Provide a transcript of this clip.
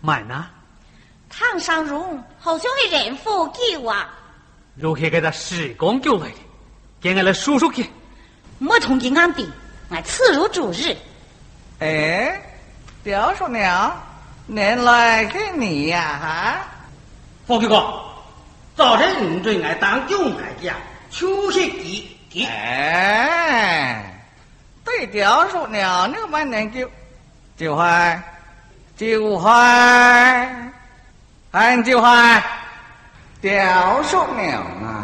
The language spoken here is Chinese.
慢呐！ 唐尚荣好像是人夫救啊！ 如何给他施工救来的？给俺来说说去。 没同意俺的，俺此如主日。 哎，刁叔娘，恁来给你呀哈？ 冯局哥，早晨对俺当酒买家，休息几。 哎，对刁叔娘那个万年就还俺就还刁叔娘啊！